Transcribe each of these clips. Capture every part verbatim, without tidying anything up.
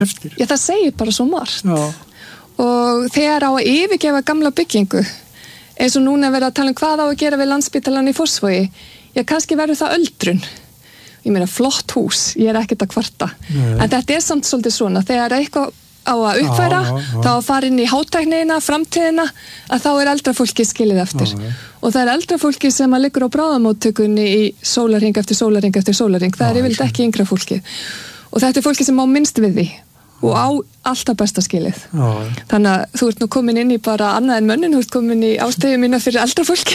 eftir. Já, það segir bara svo margt. Já. Og þegar á að yfirgefa gamla byggingu, eins og núna verið að tala um hvað á að gera við Landspítalann í Fossvogi, já, kannski verður það öldrun. Ég meina, flott hús, ég er ekkert að kvarta. Nei. En þetta er samt svolítið svona, þegar eitthvað á að uppfæra, já, já, já. Þá að fara inn í hátæknina, framtíðina, að þá er eldra fólki skilið eftir. Já, og það er eldra fólki sem að liggur á bráðamóttökunni í sólarhring eftir sólarhring eftir sólarhring. Það já, er yfirleitt ekki yngra fólki. Og þetta er fólki sem á minnst við því og á alltaf besta skilið. Já. Þannig að þú ert nú komin inn í bara annað en mönnun, þú ert komin í ástöðu mína fyrir eldra fólki.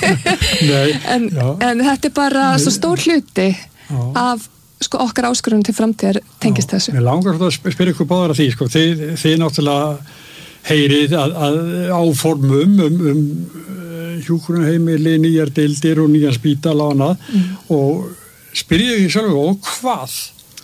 Nei, en, en þetta er bara Nei. Svo stór hluti já. Af sko, okkar áskorunum til framtíðar tengist já. Þessu. Mér langar að spyrja ykkur báðar að því, sko. þið, þið náttúrulega heyrið að, að áformum um, um hjúkrunarheimili, nýjar deildir og nýjar spítala og annað mm. og spyrja ykkur sjálf og hvað?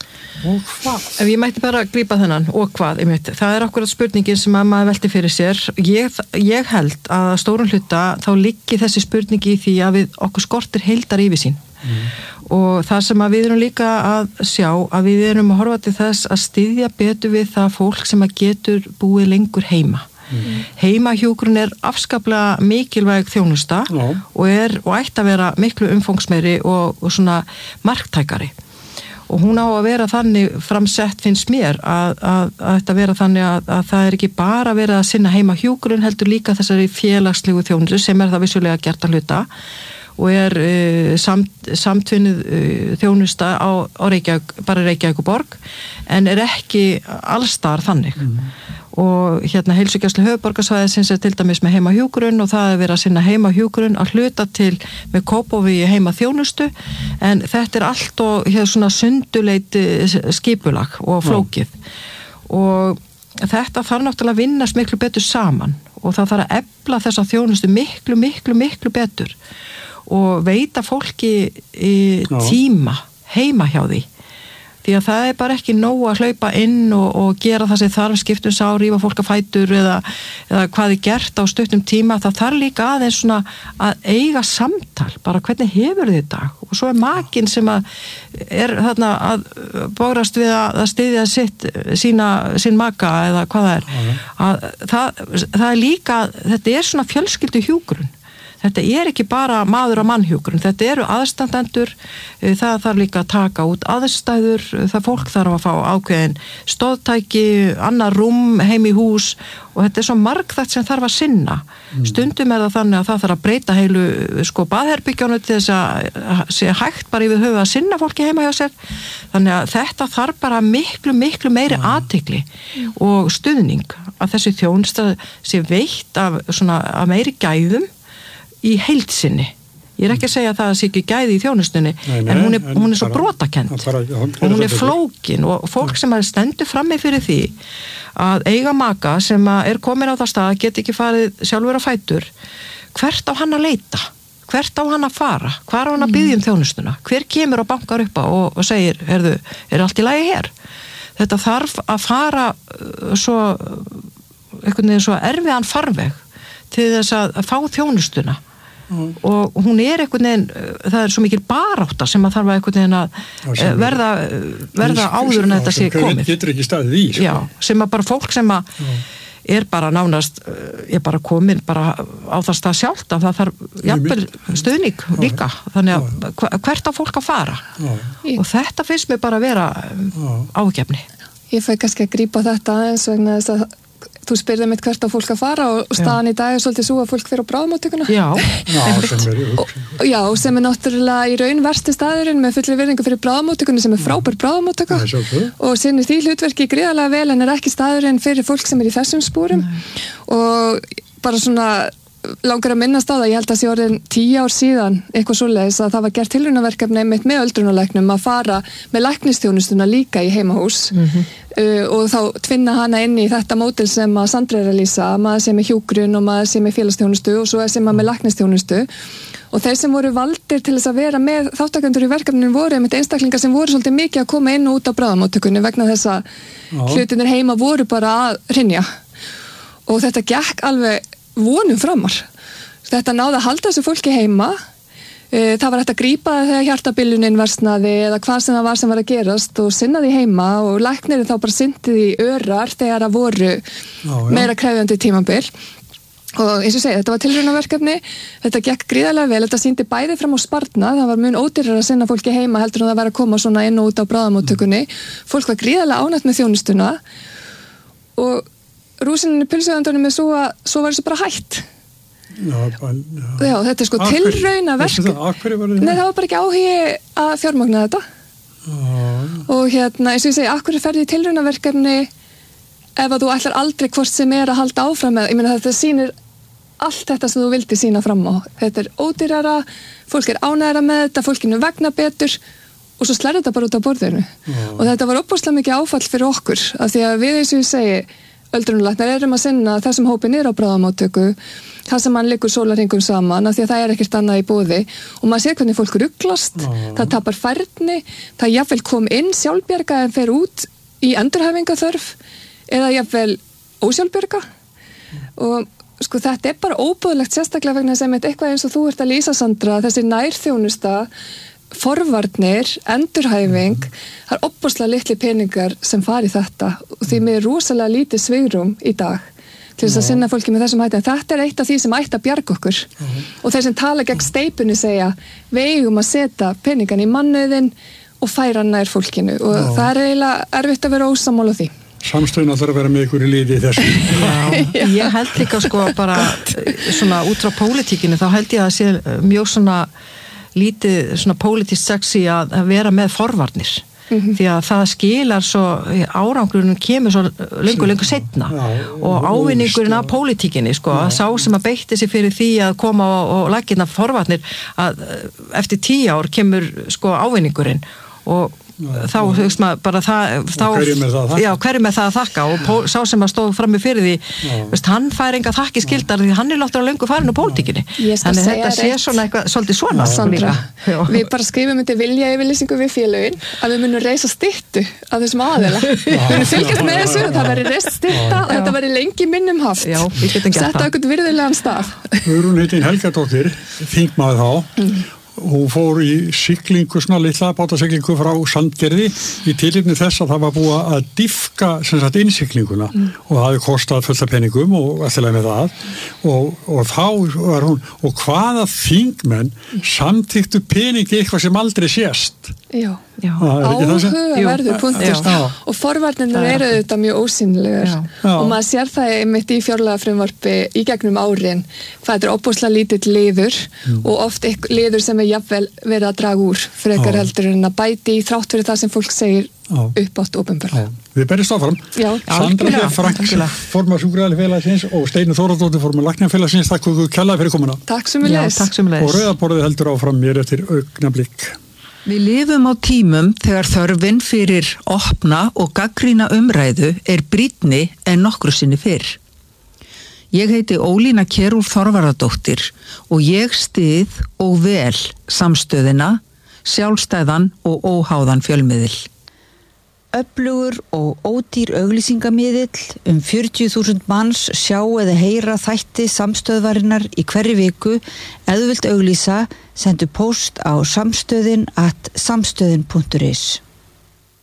Og hvað? Ef ég mætti bara grípa þennan, og hvað, ég mætti, það er akkurat spurningin sem að maður velti fyrir sér. Ég, ég held að stórun hluta þá liggi þessi spurningi í því að við okkur skortir heildar yfirsýn. Mm. Og það sem að við erum líka að sjá, að við erum að horfa til þess að styðja betur við það fólk sem að getur búið lengur heima. Mm. Heimahjúkrun er afskaplega mikilvæg þjónusta mm. og er, og ætti að vera miklu umfangsmeiri og, og svona marktækari. Og hún á að vera þannig framsett finnst mér að, að, að þetta vera þannig að, að það er ekki bara verið að sinna heima hjúkrun heldur líka þessari félagslegu þjónustu sem er það vissulega gert að hluta og er uh, samt, samtvinnuð uh, þjónusta á, á Reykjavík, bara Reykjavík og borg en er ekki allsstaðar þannig. Mm. Og hérna heilsugæslu höfuðborgarsvæðisins er til dæmis með heima hjúkrun og það er verið að sinna heima hjúkrun að hluta til með Kópavogi heima þjónustu en þetta er allt og hér svona sunduleit skipulag og flókið ja. Og þetta þarf náttúrulega að vinnast miklu betur saman og það þarf að efla þessa þjónustu miklu, miklu, miklu betur og veita fólki í tíma heima hjá því. Því að það er bara ekki nóg að hlaupa inn og, og gera það sem þarf skiptum sá, rífa fólk að fætur eða, eða hvað er gert á stuttum tíma. Það þarf líka aðeins svona að eiga samtal, bara hvernig hefur þið þetta? Og svo er makinn sem að er þarna að bórast við að, að styðja sitt, sína, sín maka eða hvað það er. Að, það, það er líka, þetta er svona fjölskyldu hjúkrun. Þetta er ekki bara maður og mannhjúkrun, þetta eru aðstandendur, það þarf líka að taka út aðstæður, það fólk þarf að fá ákveðin stóðtæki, annar rúm, heim í hús og þetta er svo margþætt sem þarf að sinna. Mm. Stundum er það þannig að það þarf að breyta heilu sko baðherbyggjónu til þess að sé hægt bara yfir höfuð að sinna fólki heima hjá sér. Þannig að þetta þarf bara miklu, miklu meiri mm. athygli mm. og stuðning að þessi þjónusta sé veitt af, svona, af meiri gæðum í heildsinni. Ég er ekki að segja að það sé ekki gæði í þjónustunni, nei, nei, en hún er, hún er svo brotakend og hún er flókin og fólk sem er stendur frammi fyrir því að eiga maka sem er komin á það stað, get ekki farið sjálfur á fætur, hvert á hann að leita? Hvert á hann að fara? Hvar á hann að biðja um þjónustuna? Hver kemur og bankar upp á og, og segir, heyrðu, er allt í lagi hér? Þetta þarf að fara svo, einhvern veginn svo erfiðan farveg til þess að fá þjónustuna mm. og hún er einhvern veginn, það er svo mikil barátta sem að þarf að einhvern veginn að já, verða, verða áður en þetta sé komið. Getur ekki staðið í. Sko. Já, sem að bara fólk sem að já. Er bara nánast, er bara komin bara á það stað sjálft að það þarf jafnvel stuðning líka, þannig að hvert á fólk að fara já. Og þetta finnst mér bara að vera ágefni. Ég fæ kannski að grípa þetta aðeins vegna þess að þú spyrði mitt hvert á fólk að fara og staðan já. Í dag er svolítið svo að fólk fyrir á bráðamóttökuna. Já, já, sem er, og, já, sem er náttúrulega í raun versti staðurinn með fullri virðingu fyrir bráðamóttökunni sem er frábær bráðamóttöka og sinnir því hlutverki gríðarlega vel en er ekki staðurinn fyrir fólk sem er í þessum spúrum og bara svona langar að minnast á það, ég held að sé orðin tíu ár síðan, eitthvað svoleiðis að það var gert tilraunaverkefni einmitt með öldrunarlæknum að fara með læknisþjónustuna líka í heimahús mm-hmm. uh, og þá tvinna hana inn í þetta mótil sem að Sandra er að lýsa, maður sem er hjúkrun og maður sem er félagsþjónustu og svo er sem maður með læknisþjónustu og þeir sem voru valdir til þess að vera með þáttakendur í verkefninu voru einmitt einstaklingar sem voru svolítið mikið að koma inn og út á bráðamóttökunni vegna þess að hlutinir heima voru bara að hrynja og þetta gekk alveg vonum framar. Þetta náði að halda þessu fólki heima Það var hægt að grípa það þegar hjartabilunin versnaði eða hvað sem það var sem var að gerast og sinna því heima og læknirinn þá bara syndi því örar þegar það voru já, já. meira krefjandi tímabil. Og eins og segja, þetta var tilraunaverkefni, þetta gekk gríðarlega vel, þetta sýndi bæði fram á sparnað, það var mun ódýrara að sinna fólki heima heldur en það var að koma svona inn og út á bráðamóttökunni. Fólk var gríðarlega ánægt með þjónustuna og rúsinin í pylsuöndunum er svo að svo var þessu bara hætt. Já, já. já, þetta er sko tilraunaverkefni. Nei, það var bara ekki áhugi að fjármagna þetta. Já. Og hérna, eins og ég segi, akkur er ferðið í tilraunaverkefni ef að þú ætlar aldrei hvort sem er að halda áfram með, ég meina þetta sýnir allt þetta sem þú vildi sýna fram á. Þetta er ódýrara, fólk er ánægara með þetta, fólkinu vegna betur og svo slær þetta bara út á borðinu. Já. Og þetta var opaslega mikið áfall fyrir okkur, af því að við eins og ég segi, öldrunarlæknar erum að sinna þessum hópi niður á bráðamóttöku, það sem mann liggur sólarhringum saman, af því að það er ekkert annað í boði og maður sér hvernig fólk rugglast, Ó. það tapar færni, það jafnvel kom inn sjálfbjarga en fer út í endurhæfingaþörf eða jafnvel ósjálfbjarga og sko þetta er bara óbúðlegt sérstaklega vegna sem eitthvað eins og þú ert að lýsa Sandra, þessi nærþjónusta, forvarnir, endurhæfing, það er opaslega litli peningar sem fari þetta og því með rosalega lítið svigrum í dag til þess að sinna fólki með þessum hætti en þetta er eitt af því sem ætti að bjarga okkur uh-huh. og þeir sem tala gegn steypunni segja við eigum að setja peningan í mannauðin og færa nær fólkinu og uh-huh. það er eiginlega erfitt að vera ósammála því. Samstöðun þarf að vera með ykkur í liði í þessu. Já, ég held líka sko bara svona út frá pólitíkinu þá held ég að sé mjög svona lítið svona politist sexy að vera með forvarnir mm-hmm. því að það skilar svo árangurinn kemur svo löngu löngu seinna ja, og ávinningurinn af pólitíkinni sko, ja. Sá sem að beitti sig fyrir því að koma og, og leggja forvarnir að eftir tíu ár kemur sko ávinningurinn og Já, þá hugst maður bara það þá, hverjum er það að þakka já, hverjum er það að þakka og pól, sá sem að stóð frammi fyrir því veist, hann fær enga þakki skildar því hann er láttur á löngu farin úr pólitíkinni þannig þetta sé svona eitthvað svolítið svona Sandra, við bara skrifum þetta vilja yfirlýsingu við félögin að við munum reisa styttu af þessum aðeila við munum fylgjast með þessu að það veri reist stytta og þetta veri lengi minnum haft já, setta okkur virðulegan stað Hugrún heitin Helgadóttir þingmaður þá mm. Hún fór í siglingu, svona litla bátasiglingu frá Sandgerði í tilefni þess að það var búið að dýfka sem sagt innsiglinguna mm. og það hefði kostað fullt af peningum og eftirlega með það og, og þá var hún og hvaða þingmenn samþyktu peningi eitthvað sem aldrei sést Já, já. áhugaverður punktur og forvarnirnar eru auðvitað mjög ósýnilegar og maður sér það einmitt í fjárlagafrumvarpi í gegnum árin hvað er opbúslega lítill liður mm. og oft liður sem er jafnvel verið að draga úr frekar já. Heldur en að bæti í þrátt fyrir það sem fólk segir upp átt opinberlega. Við berjumst áfram Sandra F. Frank, formar Sjúkradalafélagsins og Steinunn Þórðardóttir, formar Læknafélagsins. Takk fyrir kjallaði fyrir komuna. Takk sömuleiðis. Og rauðaborðið heldur áfram mér eftir augnablik. Við lifum á tímum þegar þörfin fyrir opna og gagnrýna umræðu er brýnni en nokkru sinni fyrr. Ég heiti Ólína Kjerúl Þorvarðardóttir og ég styð og vel samstöðina, sjálfstæðan og óháðan fjölmiðil. Öflugur og ódýr auglýsingamiðill um fjörutíu þúsund manns sjá eða heyra þætti samstöðvarinnar í hverri viku eða þú vilt auglýsa, sendu post á samstöðin at samstöðin punktur is.